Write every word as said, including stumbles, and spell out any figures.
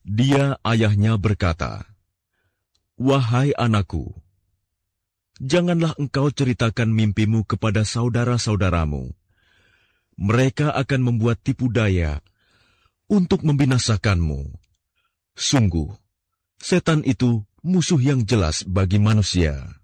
Dia ayahnya berkata, "Wahai anakku, janganlah engkau ceritakan mimpimu kepada saudara-saudaramu. Mereka akan membuat tipu daya untuk membinasakanmu. Sungguh, setan itu musuh yang jelas bagi manusia."